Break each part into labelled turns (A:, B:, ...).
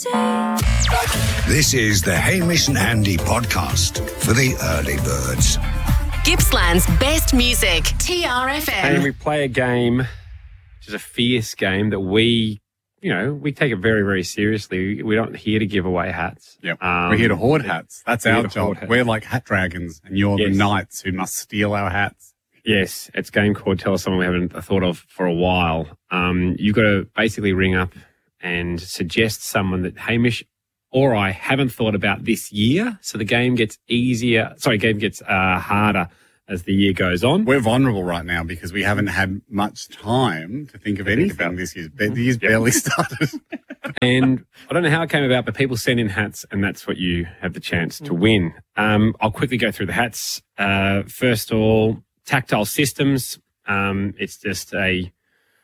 A: This is the Hamish and Andy podcast for the early birds.
B: Gippsland's best music, TRFM.
C: And we play a game, which is a fierce game that we take it very, very seriously. We're not here to give away hats.
D: Yep. We're here to hoard hats. That's our job. We're like hat dragons, and you're the knights who must steal our hats.
C: Yes, it's a game called Tell Us Someone We Haven't Thought Of for a while. You've got to basically ring up and suggest someone that Hamish or I haven't thought about this year. So the game gets harder as the year goes on.
D: We're vulnerable right now because we haven't had much time to think of anything this year. The year's barely started.
C: And I don't know how it came about, but people send in hats, and that's what you have the chance to win. I'll quickly go through the hats. First of all, Tactile Systems. It's a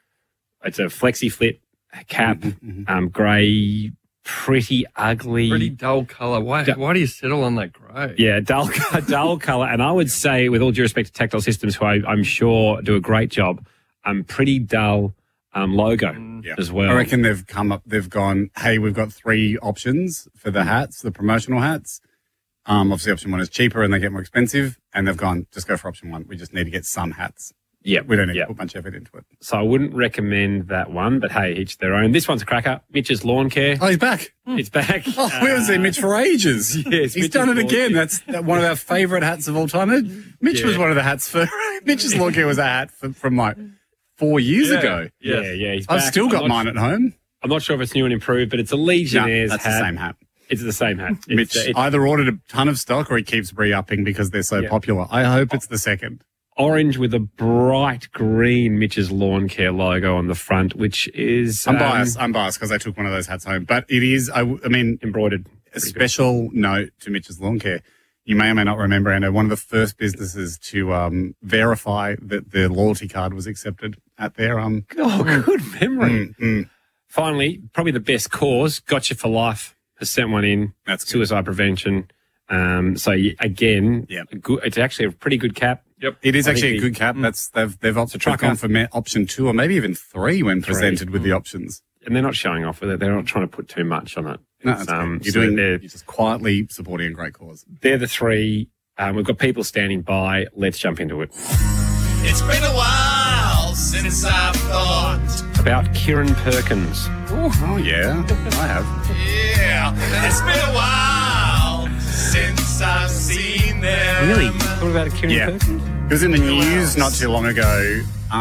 C: flexi flit cap, grey, pretty ugly.
E: Pretty dull colour. Why do you settle on that grey?
C: Yeah, dull colour. And I would say, with all due respect to Tactile Systems, who I'm sure do a great job, pretty dull logo as well.
D: I reckon they've gone, hey, we've got 3 options for the hats, the promotional hats. Obviously option 1 is cheaper and they get more expensive, and they've gone, just go for option 1. We just need to get some hats.
C: Yeah.
D: We don't need to put much effort into it.
C: So I wouldn't recommend that one, but hey, each their own. This one's a cracker. Mitch's Lawn Care.
D: Oh, he's back.
C: It's back.
D: Oh, we haven't seen Mitch for ages.
C: Yes,
D: he's done it again. That's one of our favourite hats of all time. Mitch was one of the hats for Mitch's Lawn Care was a hat from like 4 years ago.
C: Yeah.
D: I've still got mine at home.
C: I'm not sure if it's new and improved, but it's a Legionnaires
D: that's
C: hat.
D: The same hat.
C: It's the same hat.
D: Mitch either ordered a ton of stock or he keeps re-upping because they're so popular. I hope it's the second.
C: Orange with a bright green Mitch's Lawn Care logo on the front, which is...
D: I'm biased because I took one of those hats home. But it is, I mean...
C: embroidered.
D: A special note to Mitch's Lawn Care. You may or may not remember, Anna, one of the first businesses to verify that their loyalty card was accepted at their...
C: good memory. Finally, probably the best cause, Gotcha for Life, has sent one in.
D: That's
C: suicide prevention. It's actually a pretty good cap.
D: Yep. It is actually a good cap. They've opted for option 2 or maybe even 3 when presented with the options.
C: And they're not showing off with it. They're not trying to put too much on it.
D: No, you're just quietly supporting a great cause.
C: They're the 3. We've got people standing by. Let's jump into it.
F: It's been a while since I've thought
C: about Kieran Perkins.
D: Oh yeah, I have.
F: Yeah, it's been a while since I've seen them.
C: Really? Thought about Kieran Perkins?
D: He was in the news not too long ago.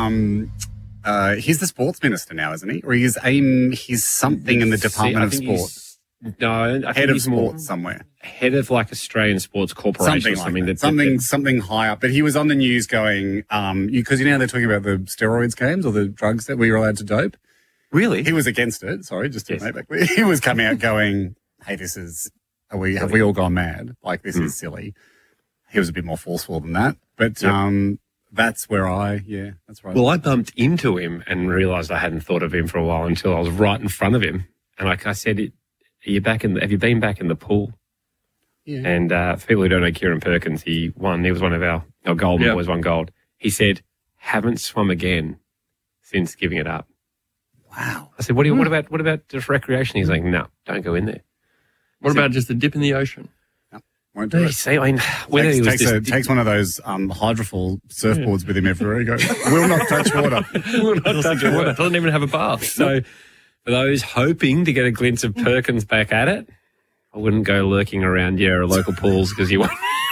D: He's the sports minister now, isn't he? Or he's something in the Department of Sport.
C: I think
D: head of
C: he's
D: sports somewhere.
C: Head of like Australian Sports Corporation.
D: Something high up. But he was on the news going, because they're talking about the steroids games or the drugs that we were allowed to dope.
C: Really?
D: He was against it. Sorry, just to make that clear. He was coming out going, hey, have we all gone mad? Like, this is silly. He was a bit more forceful than that. But that's where that's right.
C: Well, I bumped into him and realised I hadn't thought of him for a while until I was right in front of him. And like I said, have you been back in the pool? Yeah. And for people who don't know Kieran Perkins, he was one of our Golden Boys, won gold. He said, haven't swum again since giving it up.
D: Wow.
C: I said, what about just recreation? He's like, no, don't go in there.
E: What about just a dip in the ocean?
D: No, won't do it.
C: See, I mean,
D: takes one of those hydrofoil surfboards with him everywhere he goes. Will not touch water.
E: Will not touch water. Doesn't even have a bath.
C: So for those hoping to get a glimpse of Perkins back at it, I wouldn't go lurking around your local pools because you won't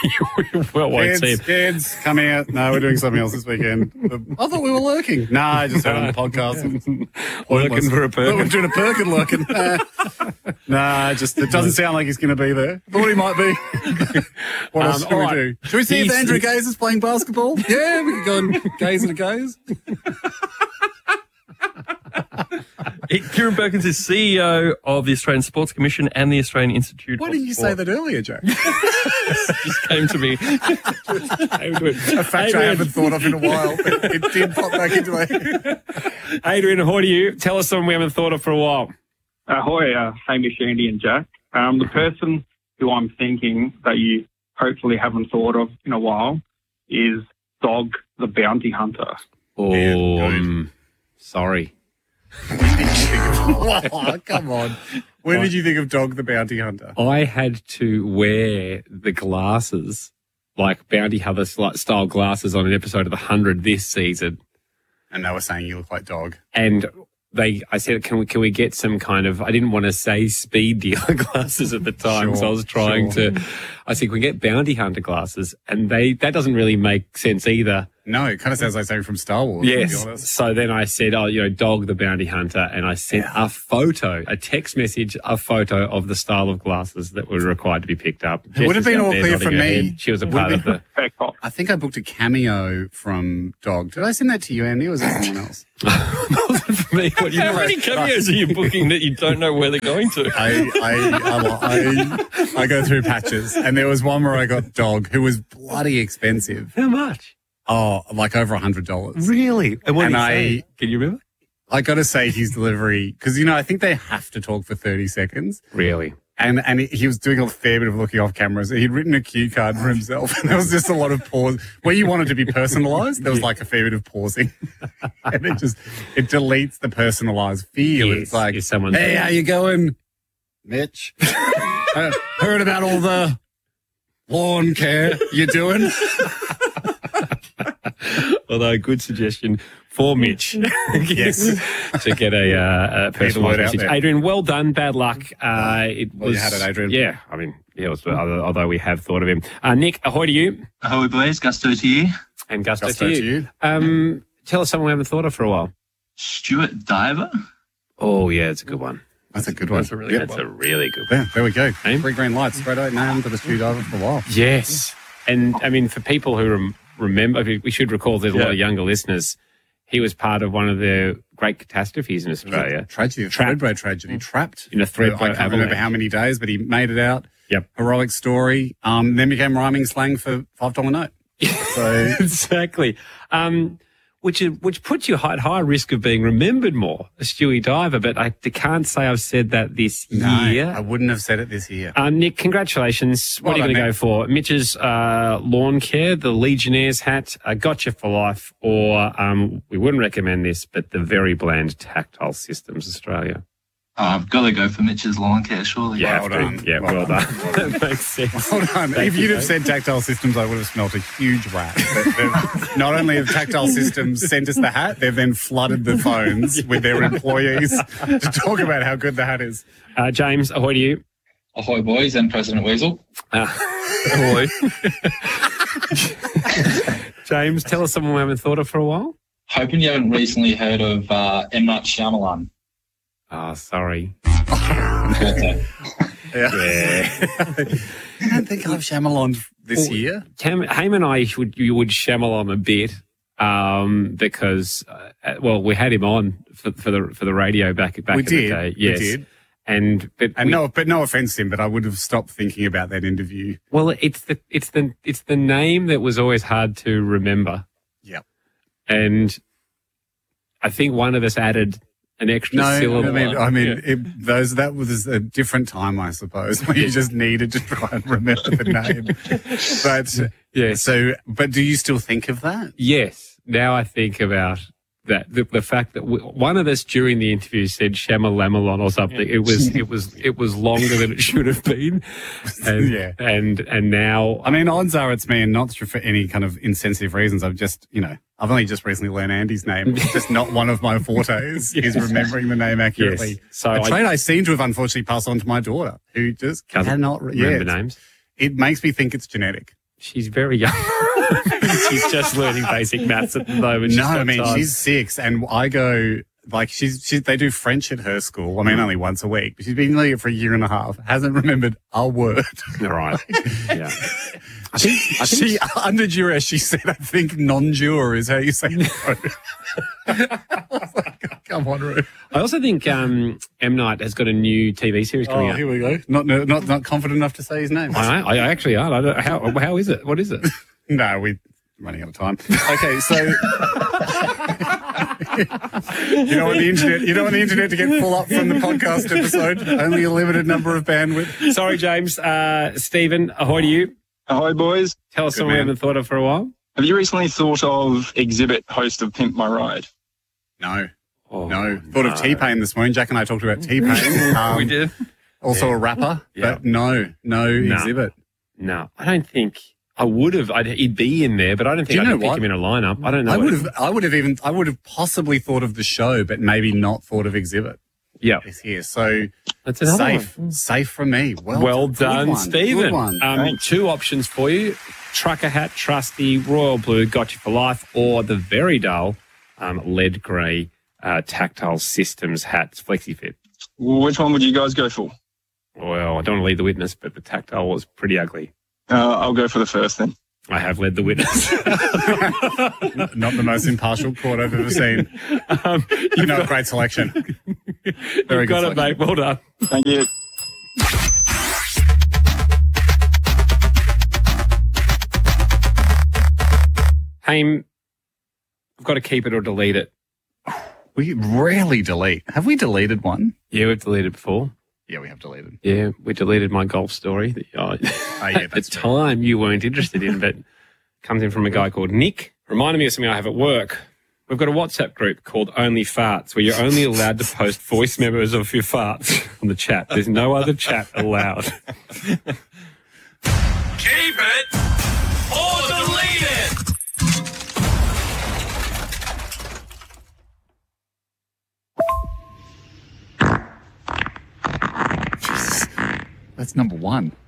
C: see him.
D: Kids, come out. No, we're doing something else this weekend. I thought we were lurking. No, I just heard on the podcast.
C: Lurking for a Perkin.
D: We're doing a Perkin lurking. It doesn't sound like he's going to be there. Thought he might be. What else should we do? Should we see if Andrew Gaze is playing basketball? Yeah, we could go and gaze at a gaze.
E: Kieran Perkins is CEO of the Australian Sports Commission and the Australian Institute of Sport.
D: Why didn't you say that earlier, Jack?
E: Just came to me.
D: A fact I haven't thought of in a while. It did pop back into my...
C: Adrian, how do you? Tell us something we haven't thought of for a while.
G: Ahoy, Hamish, Andy and Jack. The person who I'm thinking that you hopefully haven't thought of in a while is Dog the Bounty Hunter.
C: Oh, sorry.
D: Oh, come on. When did you think of Dog the Bounty Hunter?
C: I had to wear the glasses, like Bounty Hunter style glasses on an episode of The 100 this season.
D: And they were saying you look like Dog.
C: And I said, can we get some kind of, I didn't want to say speed dealer glasses at the time. So I was trying I said, can we get Bounty Hunter glasses? And that doesn't really make sense either.
D: No, it kind of sounds like something from Star Wars.
C: Yes.
D: To be honest.
C: So then I said, Dog the Bounty Hunter. And I sent a text message, a photo of the style of glasses that were required to be picked up.
D: It would have been all clear for me.
C: Head. She was a part of the...
D: I think I booked a cameo from Dog. Did I send that to you, Andy, or was it someone else?
C: for me. What do you
E: How many cameos are you booking that you don't know where they're going to?
D: I go through patches, and there was one where I got Dog, who was bloody expensive.
C: How much?
D: Oh, like over $100.
C: Really? And what did he say? Can you remember?
D: I got to say his delivery, because, I think they have to talk for 30 seconds.
C: Really?
D: And he was doing a fair bit of looking off camera. So he'd written a cue card for himself, and there was just a lot of pause. Where you wanted to be personalised, there was like a fair bit of pausing. And it deletes the personalised feel.
C: Yes,
D: it's like,
C: if someone
D: hey, how you going, Mitch? Heard about all the lawn care you're doing?
C: Although, good suggestion for Mitch.
D: Yes.
C: To get a personalised message.
D: there.
C: Adrian, well done. Bad luck. You
D: had it, Adrian.
C: Yeah, I mean, it was, although we have thought of him. Nick, ahoy to you.
H: Ahoy, boys. Gusto to you.
C: And Gusto
D: Gusto
C: to
D: to
C: you.
D: you.
C: Tell us someone we haven't thought of for a while.
H: Stuart Diver.
C: Oh, yeah, it's a good one.
D: That's a good one.
C: That's a really good one.
D: Yeah, there we go.
C: Eh?
D: 3 green lights. Straight out named to the Stu Diver for a while.
C: Yes. And, I mean, for people who remember, we should recall there's a lot of younger listeners. He was part of one of the great catastrophes in Australia.
D: Tragedy, Threadbow tragedy. Trapped
C: In a Threadbow
D: I can't remember
C: avalanche.
D: how many days, but he made it out.
C: Yep.
D: Heroic story. Then became rhyming slang for $5 note. So
C: Exactly. Which puts you at high risk of being remembered more, a Stewie Diver, but I can't say I've said that this
D: I
C: year.
D: wouldn't have said it this year.
C: Nick, congratulations. What
D: Well
C: are you going
D: done,
C: to go for? Mitch's lawn care, the Legionnaires hat, Gotcha for Life, or we wouldn't recommend this, but the very bland Tactile Systems Australia.
H: Oh, I've got to go for Mitch's lawn care, surely.
C: You
D: Well
C: have to.
D: done.
C: Yeah, well done. That makes sense.
D: Hold on.
C: Thank
D: If
C: you,
D: you'd have
C: mate.
D: said Tactile Systems, I would have smelt a huge rat. But not only have Tactile Systems sent us the hat, they've then flooded the phones with their employees to talk about how good the hat is.
C: James, ahoy to you.
I: Ahoy, boys, and President Weasel.
C: Ahoy. James, tell us someone we haven't thought of for a while.
I: Hoping you haven't recently heard of M. Night Shyamalan.
C: Sorry.
I: Birthday.
C: Yeah.
D: I don't think I've Shyamalan this year.
C: Haim and I you would Shyamalan a bit because we had him on for the radio back in the day. Yes.
D: We did.
C: And
D: no offense to him, but I would have stopped thinking about that interview.
C: well, it's the name that was always hard to remember,
D: Yep.
C: and I think one of us added an extra syllable.
D: that was a different time, I suppose, where you just needed to try and remember the name. But
C: Yes.
D: but do you still think of that?
C: Yes. Now I think about that. The fact that one of us during the interview said Shamalamalon or something. It was longer than it should have been. And,
D: Yeah.
C: And now,
D: I mean, odds are it's me, and not for any kind of insensitive reasons. I've only just recently learned Andy's name. It's just not one of my fortes is remembering the name accurately.
C: Yes. So
D: a trait I seem to have unfortunately passed on to my daughter, who just cannot
C: remember names.
D: It makes me think it's genetic.
C: She's very young. She's just learning basic maths at the moment.
D: She's 6, and I go like they do French at her school. I mean, only once a week, but she's been doing it for a year and a half. Hasn't remembered a word.
C: All right. Yeah. I think
D: She under duress, she said, "I think non-jure is how you say it." I was like, come on, Ruth.
C: I also think M. Night has got a new TV series coming out.
D: Here we go. Not confident enough to say his name.
C: I actually aren't. I don't, how is it? What is it?
D: No, we're running out of time. Okay, so you don't want the internet to get full up from the podcast episode. Only a limited number of bandwidth.
C: Sorry, James. Stephen, ahoy to you.
G: Ahoy, boys.
C: Tell us someone we
D: man.
C: haven't thought of for a while.
G: Have you recently thought of Exhibit, host of Pimp My Ride?
D: No.
C: Oh,
D: No. Thought of T-Pain this morning. Jack and I talked about T-Pain.
E: We did.
D: Also a rapper, but no exhibit.
C: No, I don't think I would have. He'd be in there, but I don't think I'd pick him in a lineup. I don't know.
D: I would have possibly thought of the show, but maybe not thought of exhibit.
C: Yeah.
D: Is here. So
C: that's another
D: safe from me.
C: Well done, Stephen.
D: Good one.
C: 2 options for you. Trucker hat, trusty, royal blue, got you for life, or the very dull lead grey tactile systems hats, FlexiFit.
I: Which one would you guys go for?
C: Well, I don't want to lead the witness, but the tactile was pretty ugly.
I: I'll go for the first then.
C: I have led the witness.
D: Not the most impartial court I've ever seen. Great selection. Very
C: You've got it, mate. Well done.
I: Thank you.
C: Haim, I've got to keep it or delete it.
D: We rarely delete. Have we deleted one?
C: Yeah, we've deleted before.
D: Yeah, we have deleted.
C: Yeah, we deleted my golf story that at the time you weren't interested in, but comes in from a guy called Nick. Reminded me of something I have at work. We've got a WhatsApp group called Only Farts, where you're only allowed to post voice memos of your farts on the chat. There's no other chat allowed.
F: Keep it or delete it.
D: That's number 1.